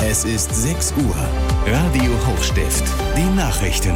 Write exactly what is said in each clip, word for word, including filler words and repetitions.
Es ist sechs Uhr. Radio Hochstift. Die Nachrichten.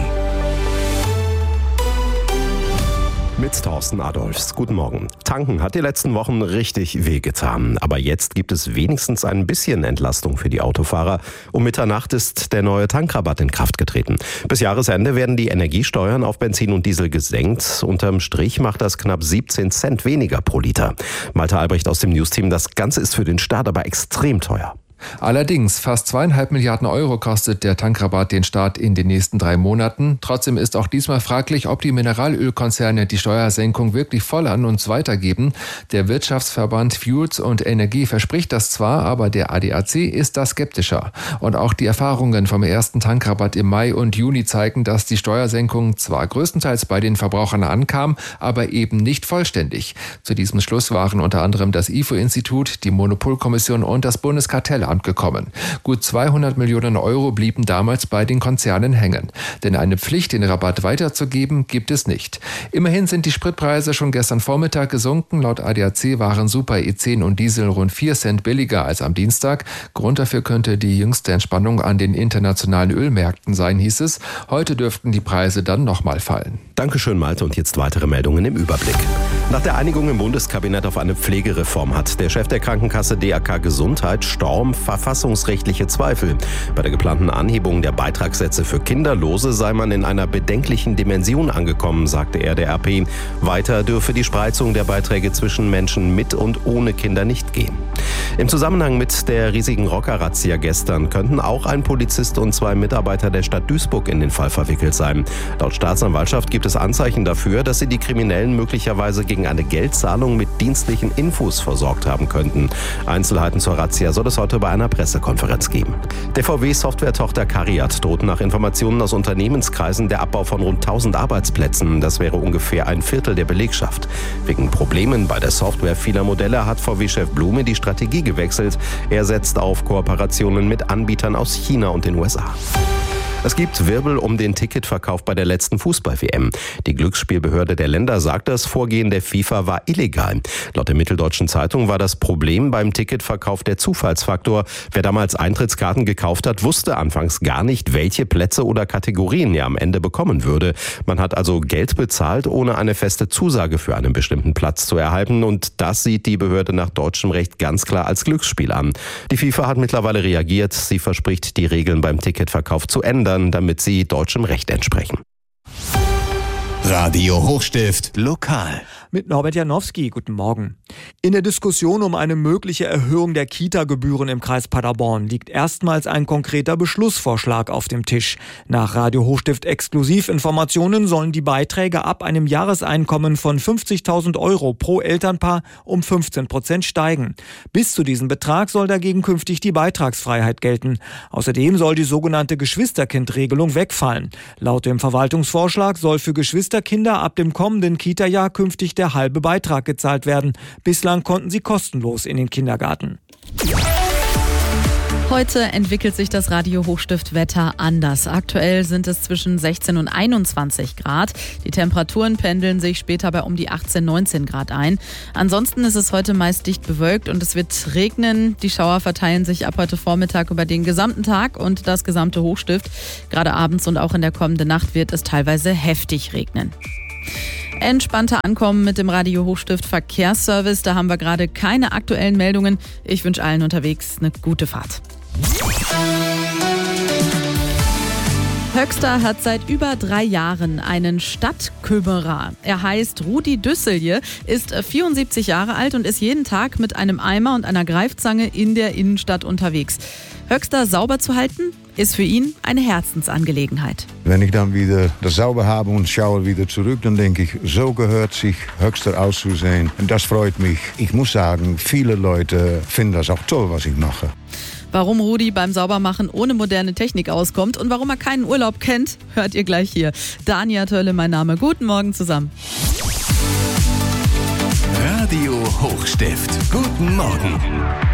Mit Thorsten Adolfs. Guten Morgen. Tanken hat die letzten Wochen richtig wehgetan. Aber jetzt gibt es wenigstens ein bisschen Entlastung für die Autofahrer. Um Mitternacht ist der neue Tankrabatt in Kraft getreten. Bis Jahresende werden die Energiesteuern auf Benzin und Diesel gesenkt. Unterm Strich macht das knapp siebzehn Cent weniger pro Liter. Malte Albrecht aus dem Newsteam. Das Ganze ist für den Staat aber extrem teuer. Allerdings, fast zweieinhalb Milliarden Euro kostet der Tankrabatt den Staat in den nächsten drei Monaten. Trotzdem ist auch diesmal fraglich, ob die Mineralölkonzerne die Steuersenkung wirklich voll an uns weitergeben. Der Wirtschaftsverband Fuels und Energie verspricht das zwar, aber der A D A C ist da skeptischer. Und auch die Erfahrungen vom ersten Tankrabatt im Mai und Juni zeigen, dass die Steuersenkung zwar größtenteils bei den Verbrauchern ankam, aber eben nicht vollständig. Zu diesem Schluss waren unter anderem das I F O-Institut, die Monopolkommission und das Bundeskartellamt gekommen. Gut zweihundert Millionen Euro blieben damals bei den Konzernen hängen. Denn eine Pflicht, den Rabatt weiterzugeben, gibt es nicht. Immerhin sind die Spritpreise schon gestern Vormittag gesunken. Laut A D A C waren Super E zehn und Diesel rund vier Cent billiger als am Dienstag. Grund dafür könnte die jüngste Entspannung an den internationalen Ölmärkten sein, hieß es. Heute dürften die Preise dann nochmal fallen. Dankeschön, Malte. Und jetzt weitere Meldungen im Überblick. Nach der Einigung im Bundeskabinett auf eine Pflegereform hat der Chef der Krankenkasse D A K Gesundheit, Storm, verfassungsrechtliche Zweifel. Bei der geplanten Anhebung der Beitragssätze für Kinderlose sei man in einer bedenklichen Dimension angekommen, sagte er der R P. Weiter dürfe die Spreizung der Beiträge zwischen Menschen mit und ohne Kinder nicht gehen. Im Zusammenhang mit der riesigen Rocker-Razzia gestern könnten auch ein Polizist und zwei Mitarbeiter der Stadt Duisburg in den Fall verwickelt sein. Laut Staatsanwaltschaft gibt es Anzeichen dafür, dass sie die Kriminellen möglicherweise gegen eine Geldzahlung mit dienstlichen Infos versorgt haben könnten. Einzelheiten zur Razzia soll es heute bei einer Pressekonferenz geben. Der V W-Software-Tochter Cariad droht nach Informationen aus Unternehmenskreisen der Abbau von rund tausend Arbeitsplätzen. Das wäre ungefähr ein Viertel der Belegschaft. Wegen Problemen bei der Software vieler Modelle hat V W-Chef Blume die Strategie gewechselt. Er setzt auf Kooperationen mit Anbietern aus China und den U S A. Es gibt Wirbel um den Ticketverkauf bei der letzten Fußball-W M. Die Glücksspielbehörde der Länder sagt, das Vorgehen der FIFA war illegal. Laut der Mitteldeutschen Zeitung war das Problem beim Ticketverkauf der Zufallsfaktor. Wer damals Eintrittskarten gekauft hat, wusste anfangs gar nicht, welche Plätze oder Kategorien er am Ende bekommen würde. Man hat also Geld bezahlt, ohne eine feste Zusage für einen bestimmten Platz zu erhalten. Und das sieht die Behörde nach deutschem Recht ganz klar als Glücksspiel an. Die FIFA hat mittlerweile reagiert. Sie verspricht, die Regeln beim Ticketverkauf zu ändern, damit sie deutschem Recht entsprechen. Radio Hochstift lokal. Mit Norbert Janowski, guten Morgen. In der Diskussion um eine mögliche Erhöhung der Kita-Gebühren im Kreis Paderborn liegt erstmals ein konkreter Beschlussvorschlag auf dem Tisch. Nach Radio Hochstift Exklusivinformationen sollen die Beiträge ab einem Jahreseinkommen von fünfzigtausend Euro pro Elternpaar um fünfzehn Prozent steigen. Bis zu diesem Betrag soll dagegen künftig die Beitragsfreiheit gelten. Außerdem soll die sogenannte Geschwisterkind-Regelung wegfallen. Laut dem Verwaltungsvorschlag soll für Geschwisterkinder ab dem kommenden Kita-Jahr künftig der halbe Beitrag gezahlt werden. Bislang konnten sie kostenlos in den Kindergarten. Heute entwickelt sich das Radio Hochstift Wetter anders. Aktuell sind es zwischen sechzehn und einundzwanzig Grad. Die Temperaturen pendeln sich später bei um die achtzehn, neunzehn Grad ein. Ansonsten ist es heute meist dicht bewölkt und es wird regnen. Die Schauer verteilen sich ab heute Vormittag über den gesamten Tag und das gesamte Hochstift. Gerade abends und auch in der kommenden Nacht wird es teilweise heftig regnen. Entspannter Ankommen mit dem Radio Hochstift Verkehrsservice. Da haben wir gerade keine aktuellen Meldungen. Ich wünsche allen unterwegs eine gute Fahrt. Höxter hat seit über drei Jahren einen Stadtkümmerer. Er heißt Rudi Düsselje, ist vierundsiebzig Jahre alt und ist jeden Tag mit einem Eimer und einer Greifzange in der Innenstadt unterwegs. Höxter sauber zu halten, ist für ihn eine Herzensangelegenheit. Wenn ich dann wieder das sauber habe und schaue wieder zurück, dann denke ich, so gehört sich Höxter auszusehen. Und das freut mich. Ich muss sagen, viele Leute finden das auch toll, was ich mache. Warum Rudi beim Saubermachen ohne moderne Technik auskommt und warum er keinen Urlaub kennt, hört ihr gleich hier. Dania Tölle, mein Name. Guten Morgen zusammen. Radio Hochstift. Guten Morgen.